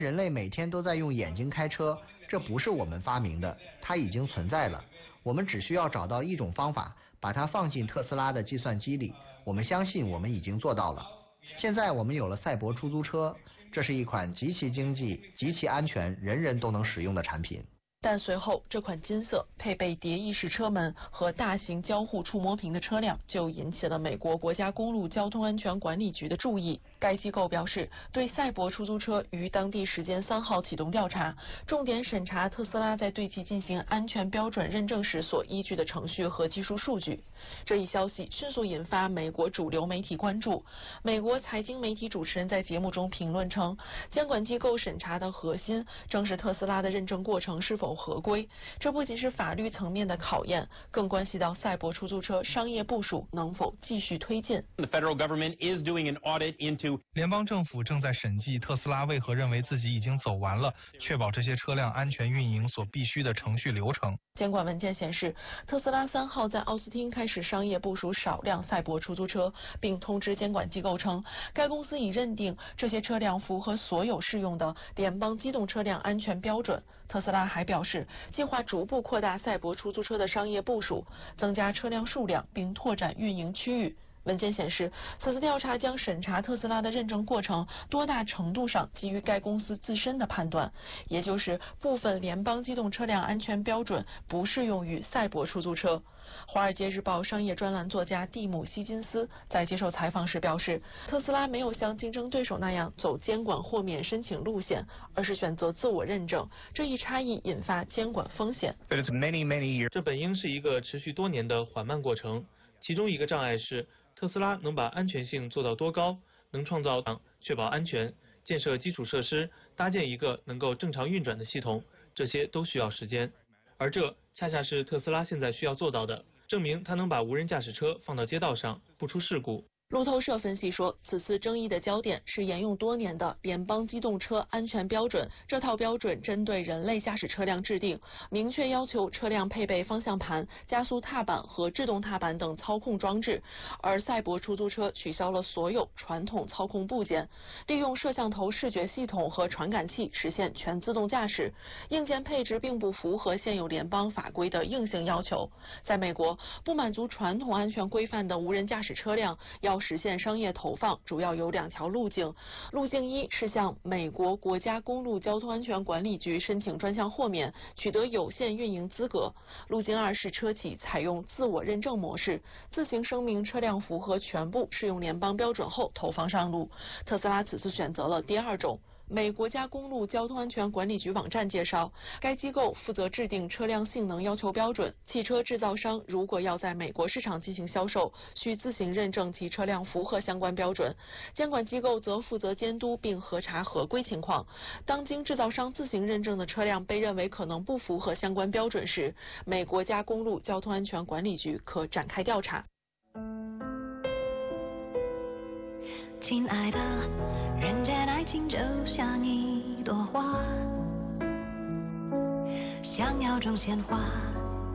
人类每天都在用眼睛开车，这不是我们发明的，它已经存在了。我们只需要找到一种方法，把它放进特斯拉的计算机里。我们相信我们已经做到了。现在我们有了赛博出租车，这是一款极其经济、极其安全、人人都能使用的产品。 但随后，这款金色配备蝶翼式车门和大型交互触摸屏的车辆就引起了美国国家公路交通安全管理局的注意。该机构表示，对赛博出租车于当地时间3号启动调查，重点审查特斯拉在对其进行安全标准认证时所依据的程序和技术数据。这一消息迅速引发美国主流媒体关注。美国财经媒体主持人在节目中评论称，监管机构审查的核心正是特斯拉的认证过程是否合规。这不仅是法律层面的考验，更关系到赛博出租车商业部署能否继续推进。 联邦政府正在审计特斯拉为何认为自己已经走完了确保这些车辆安全运营所必须的程序流程。 监管文件显示，特斯拉3号在奥斯汀开始商业部署少量赛博出租车，并通知监管机构称，该公司已认定这些车辆符合所有适用的联邦机动车辆安全标准。特斯拉还表示，计划逐步扩大赛博出租车的商业部署，增加车辆数量，并拓展运营区域。文件显示，此次调查将审查特斯拉的认证过程多大程度上基于该公司自身的判断，也就是部分联邦机动车辆安全标准不适用于赛博出租车。华尔街日报商业专栏作家蒂姆·希金斯在接受采访时表示，特斯拉没有像竞争对手那样走监管豁免申请路线，而是选择自我认证，这一差异引发监管风险。 这本应是一个持续多年的缓慢过程，其中一个障碍是特斯拉能把安全性做到多高，能创造确保安全，建设基础设施，搭建一个能够正常运转的系统，这些都需要时间。而这恰恰是特斯拉现在需要做到的，证明它能把无人驾驶车放到街道上，不出事故。 路透社分析说，此次争议的焦点是沿用多年的联邦机动车安全标准。这套标准针对人类驾驶车辆制定，明确要求车辆配备方向盘、加速踏板和制动踏板等操控装置。而赛博出租车取消了所有传统操控部件，利用摄像头视觉系统和传感器实现全自动驾驶。硬件配置并不符合现有联邦法规的硬性要求。在美国，不满足传统安全规范的无人驾驶车辆要实现商业投放，主要有2条路径。路径1是向美国国家公路交通安全管理局申请专项豁免，取得有限运营资格。路径2是车企采用自我认证模式，自行声明车辆符合全部适用联邦标准后投放上路。特斯拉此次选择了第2种。美国家公路交通安全管理局网站介绍，该机构负责制定车辆性能要求标准。汽车制造商如果要在美国市场进行销售，需自行认证其车辆符合相关标准。监管机构则负责监督并核查合规情况。当经制造商自行认证的车辆被认为可能不符合相关标准时，美国家公路交通安全管理局可展开调查。 亲爱的，人间爱情就像一朵花，想要种鲜花